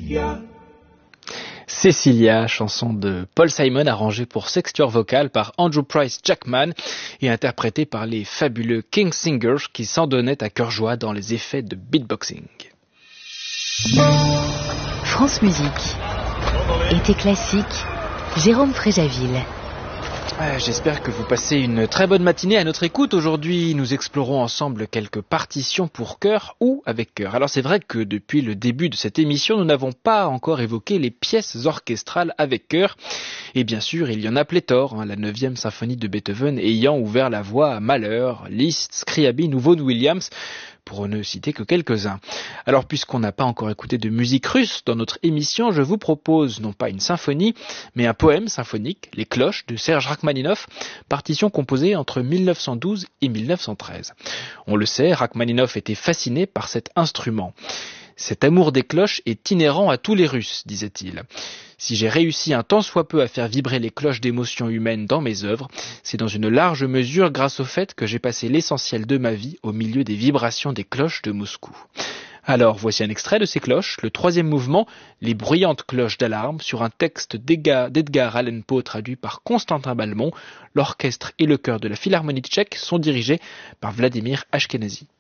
Cecilia, chanson de Paul Simon arrangée pour sextuor vocal par Andrew Price Jackman et interprétée par les fabuleux King Singers qui s'en donnaient à cœur joie dans les effets de beatboxing. France Musique. Été classique, Jérôme Fréjaville. J'espère que vous passez une très bonne matinée à notre écoute. Aujourd'hui, nous explorons ensemble quelques partitions pour chœur ou avec chœur. Alors c'est vrai que depuis le début de cette émission, nous n'avons pas encore évoqué les pièces orchestrales avec chœur. Et bien sûr, il y en a pléthore, la 9e symphonie de Beethoven ayant ouvert la voie à Mahler, Liszt, Scriabine ou Vaughan Williams, pour ne citer que quelques-uns. Alors puisqu'on n'a pas encore écouté de musique russe dans notre émission, je vous propose non pas une symphonie, mais un poème symphonique, Les Cloches de Serge Rachmaninoff, partition composée entre 1912 et 1913. On le sait, Rachmaninoff était fasciné par cet instrument. Cet amour des cloches est inhérent à tous les Russes, disait-il. Si j'ai réussi un tant soit peu à faire vibrer les cloches d'émotions humaines dans mes œuvres, c'est dans une large mesure grâce au fait que j'ai passé l'essentiel de ma vie au milieu des vibrations des cloches de Moscou. Alors, voici un extrait de ces cloches, le 3e mouvement, les bruyantes cloches d'alarme, sur un texte d'Edgar Allan Poe traduit par Constantin Balmont. L'orchestre et le chœur de la Philharmonie tchèque sont dirigés par Vladimir Ashkenazy.